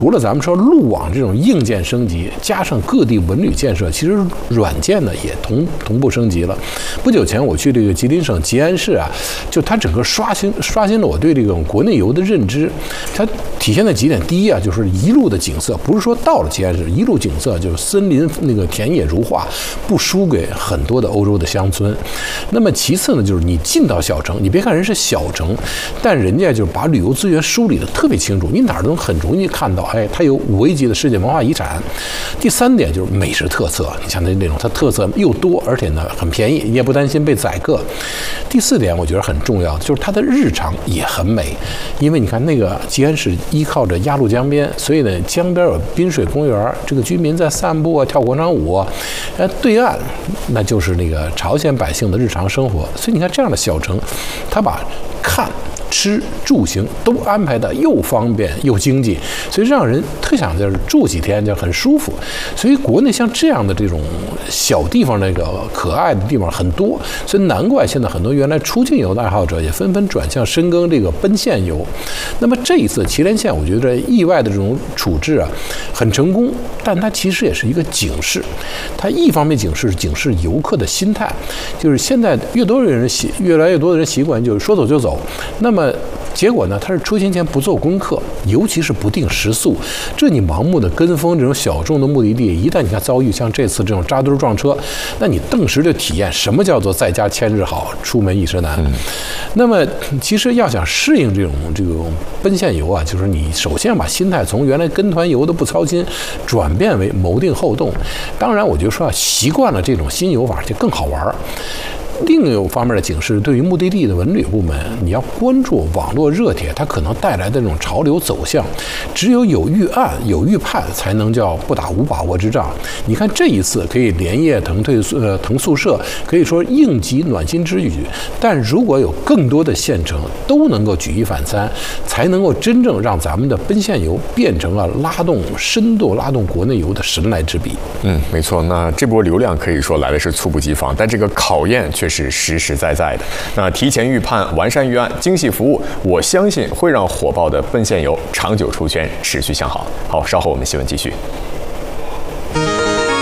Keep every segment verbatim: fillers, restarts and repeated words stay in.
除了咱们说路网这种硬件升级，加上各地文旅建设，其实软件呢也同同步升级了。不久前我去这个吉林省吉安市啊，就它整个刷新刷新了我对这种国内游的认知。它体现在几点，第一啊，就是一路的景色，不是说到了吉安市一路景色就是森林那个田野如画，不输给很多的欧洲的乡村。那么其次呢，就是你进到小城，你别看人是小城，但人家就是把旅游资源梳理的特别清楚，你哪儿都很容易看到。哎，它有五 A 级的世界文化遗产。第三点就是美食特色，你像那那种它特色又多，而且呢很便宜，你也不担心被宰客。第四点我觉得很重要，就是它的日常也很美，因为你看那个吉安市依靠着鸭绿江边，所以呢江边有滨水公园，这个居民在散步啊、跳广场舞啊，呃，对岸那就是那个朝鲜百姓的日常生活。所以你看这样的小城，它把看。吃住行都安排的又方便又经济，所以让人特想在这住几天就很舒服。所以国内像这样的这种小地方，那个可爱的地方很多，所以难怪现在很多原来出境游的爱好者也纷纷转向深耕这个奔现游。那么这一次祁连县，我觉得意外的这种处置啊很成功，但它其实也是一个警示。它一方面警示警示游客的心态，就是现在越多的人习越来越多的人习惯就是说走就走，那么。结果呢，他是出行前不做功课，尤其是不定时速，这你盲目的跟风这种小众的目的地，一旦你看遭遇像这次这种扎堆撞车，那你顿时就体验什么叫做在家千日好，出门一时难。嗯、那么其实要想适应这种这种奔现游啊，就是你首先把心态从原来跟团游的不操心，转变为谋定后动。当然，我觉得说习惯了这种新游法就更好玩。另一方面的警示，对于目的地的文旅部门，你要关注网络热帖它可能带来的这种潮流走向。只有有预案、有预判，才能叫不打无把握之仗。你看这一次可以连夜腾退呃腾宿舍，可以说应急暖心之举。但如果有更多的县城都能够举一反三，才能够真正让咱们的奔现游变成了拉动深度拉动国内游的神来之笔。 嗯，没错。那这波流量可以说来的是猝不及防，但这个考验却是实实在在的。那提前预判、完善预案、精细服务，我相信会让火爆的奔现游长久出圈，持续向好。好，稍后我们新闻继续。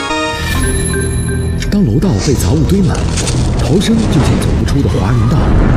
当楼道被杂物堆满，逃生就像走不出的华人道。